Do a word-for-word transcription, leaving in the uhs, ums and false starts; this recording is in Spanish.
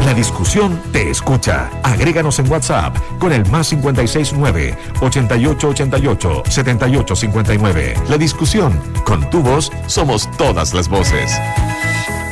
La discusión te escucha. Agréganos en WhatsApp con el más cincuenta y seis nueve, ochenta y ocho ochenta y ocho, setenta y ocho cincuenta y nueve. La discusión, con tu voz, somos todas las voces.